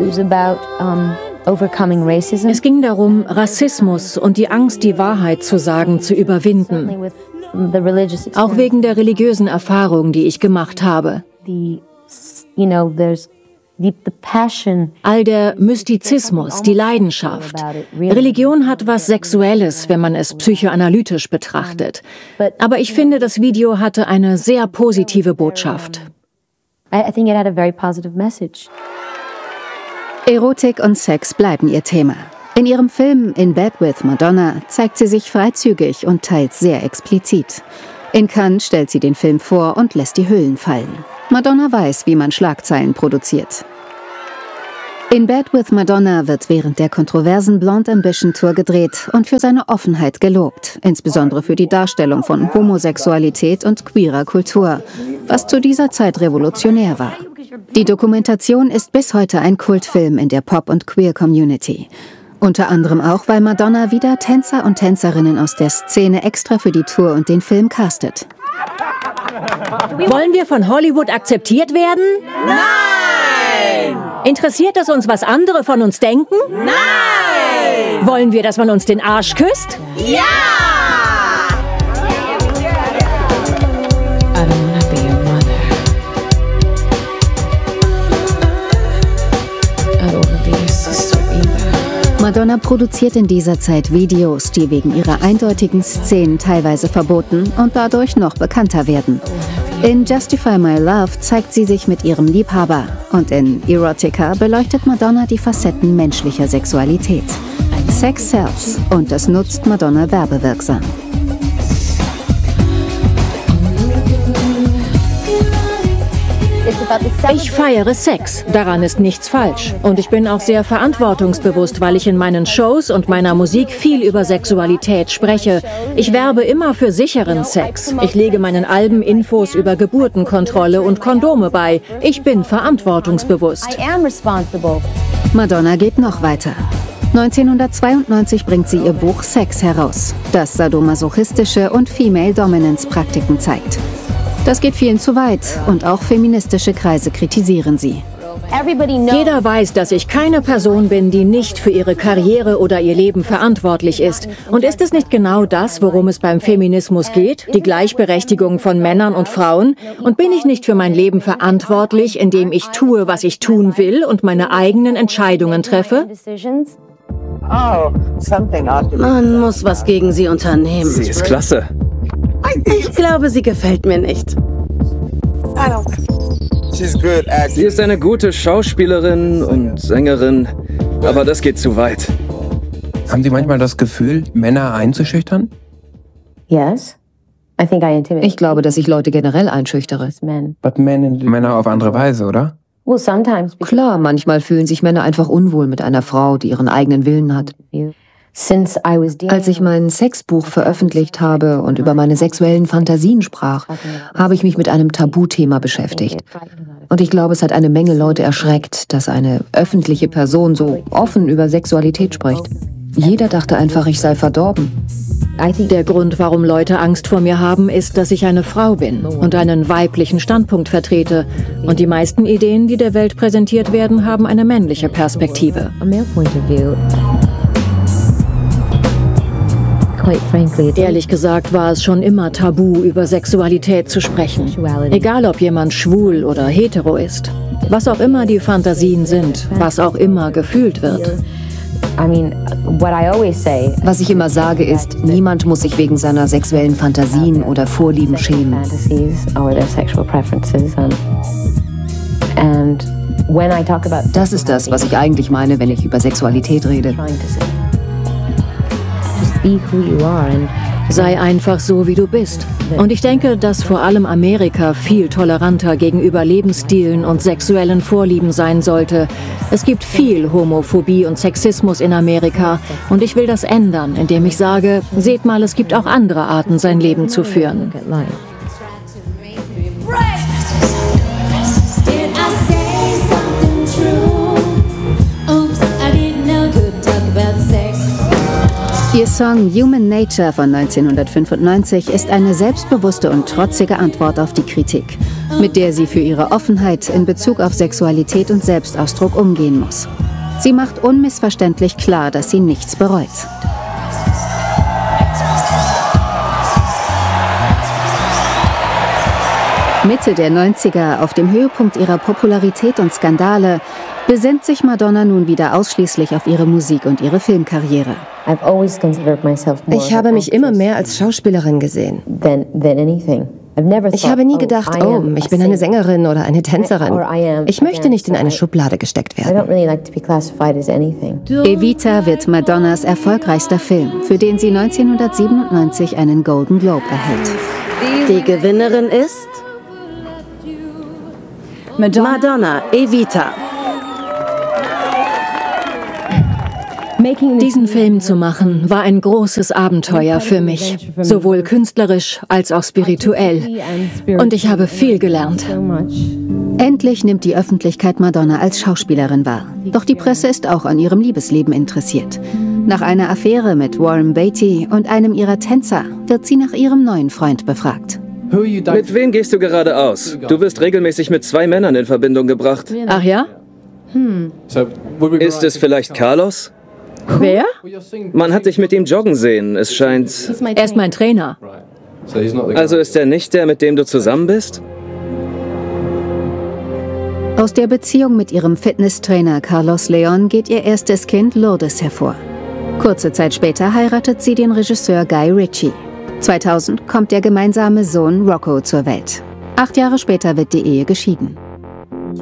Es ging darum, Rassismus und die Angst, die Wahrheit zu sagen, zu überwinden. Auch wegen der religiösen Erfahrung, die ich gemacht habe. All der Mystizismus, die Leidenschaft. Religion hat was Sexuelles, wenn man es psychoanalytisch betrachtet. Aber ich finde, das Video hatte eine sehr positive Botschaft. Erotik und Sex bleiben ihr Thema. In ihrem Film In Bed with Madonna zeigt sie sich freizügig und teils sehr explizit. In Cannes stellt sie den Film vor und lässt die Hüllen fallen. Madonna weiß, wie man Schlagzeilen produziert. In Bed with Madonna wird während der kontroversen Blonde Ambition Tour gedreht und für seine Offenheit gelobt, insbesondere für die Darstellung von Homosexualität und queerer Kultur, was zu dieser Zeit revolutionär war. Die Dokumentation ist bis heute ein Kultfilm in der Pop- und Queer-Community. Unter anderem auch, weil Madonna wieder Tänzer und Tänzerinnen aus der Szene extra für die Tour und den Film castet. Wollen wir von Hollywood akzeptiert werden? Nein! Interessiert es uns, was andere von uns denken? Nein! Wollen wir, dass man uns den Arsch küsst? Ja! Madonna produziert in dieser Zeit Videos, die wegen ihrer eindeutigen Szenen teilweise verboten und dadurch noch bekannter werden. In Justify My Love zeigt sie sich mit ihrem Liebhaber und in Erotica beleuchtet Madonna die Facetten menschlicher Sexualität. Sex sells und das nutzt Madonna werbewirksam. Ich feiere Sex, daran ist nichts falsch. Und ich bin auch sehr verantwortungsbewusst, weil ich in meinen Shows und meiner Musik viel über Sexualität spreche. Ich werbe immer für sicheren Sex. Ich lege meinen Alben Infos über Geburtenkontrolle und Kondome bei. Ich bin verantwortungsbewusst. Madonna geht noch weiter. 1992 bringt sie ihr Buch Sex heraus, das sadomasochistische und Female Dominance Praktiken zeigt. Das geht vielen zu weit und auch feministische Kreise kritisieren sie. Jeder weiß, dass ich keine Person bin, die nicht für ihre Karriere oder ihr Leben verantwortlich ist. Und ist es nicht genau das, worum es beim Feminismus geht? Die Gleichberechtigung von Männern und Frauen? Und bin ich nicht für mein Leben verantwortlich, indem ich tue, was ich tun will und meine eigenen Entscheidungen treffe? Man muss was gegen sie unternehmen. Sie ist klasse. Ich glaube, sie gefällt mir nicht. Sie ist eine gute Schauspielerin und Sängerin, aber das geht zu weit. Haben Sie manchmal das Gefühl, Männer einzuschüchtern? Ich glaube, dass ich Leute generell einschüchtere. Männer auf andere Weise, oder? Klar, manchmal fühlen sich Männer einfach unwohl mit einer Frau, die ihren eigenen Willen hat. Als ich mein Sexbuch veröffentlicht habe und über meine sexuellen Fantasien sprach, habe ich mich mit einem Tabuthema beschäftigt. Und ich glaube, es hat eine Menge Leute erschreckt, dass eine öffentliche Person so offen über Sexualität spricht. Jeder dachte einfach, ich sei verdorben. Der Grund, warum Leute Angst vor mir haben, ist, dass ich eine Frau bin und einen weiblichen Standpunkt vertrete. Und die meisten Ideen, die der Welt präsentiert werden, haben eine männliche Perspektive. Ehrlich gesagt war es schon immer tabu, über Sexualität zu sprechen. Egal, ob jemand schwul oder hetero ist. Was auch immer die Fantasien sind, was auch immer gefühlt wird. Was ich immer sage ist, niemand muss sich wegen seiner sexuellen Fantasien oder Vorlieben schämen. Das ist das, was ich eigentlich meine, wenn ich über Sexualität rede. Sei einfach so, wie du bist. Und ich denke, dass vor allem Amerika viel toleranter gegenüber Lebensstilen und sexuellen Vorlieben sein sollte. Es gibt viel Homophobie und Sexismus in Amerika. Und ich will das ändern, indem ich sage, seht mal, es gibt auch andere Arten, sein Leben zu führen. Ihr Song Human Nature von 1995 ist eine selbstbewusste und trotzige Antwort auf die Kritik. mit der sie für ihre Offenheit in Bezug auf Sexualität und Selbstausdruck umgehen muss. Sie macht unmissverständlich klar, dass sie nichts bereut. Mitte der 90er, auf dem Höhepunkt ihrer Popularität und Skandale, besinnt sich Madonna nun wieder ausschließlich auf ihre Musik und ihre Filmkarriere. Ich habe mich immer mehr als Schauspielerin gesehen. Ich habe nie gedacht, oh, ich bin eine Sängerin oder eine Tänzerin. Ich möchte nicht in eine Schublade gesteckt werden. Evita wird Madonnas erfolgreichster Film, für den sie 1997 einen Golden Globe erhält. Die Gewinnerin ist Madonna, Evita. Diesen Film zu machen, war ein großes Abenteuer für mich, sowohl künstlerisch als auch spirituell. Und ich habe viel gelernt. Endlich nimmt die Öffentlichkeit Madonna als Schauspielerin wahr. Doch die Presse ist auch an ihrem Liebesleben interessiert. Nach einer Affäre mit Warren Beatty und einem ihrer Tänzer wird sie nach ihrem neuen Freund befragt. Mit wem gehst du gerade aus? Du wirst regelmäßig mit 2 Männern in Verbindung gebracht. Ach ja? Ist es vielleicht Carlos? Wer? Man hat dich mit ihm joggen sehen. Es scheint... Er ist mein Trainer. Also ist er nicht der, mit dem du zusammen bist? Aus der Beziehung mit ihrem Fitnesstrainer Carlos Leon geht ihr erstes Kind Lourdes hervor. Kurze Zeit später heiratet sie den Regisseur Guy Ritchie. 2000 kommt der gemeinsame Sohn Rocco zur Welt. 8 Jahre später wird die Ehe geschieden.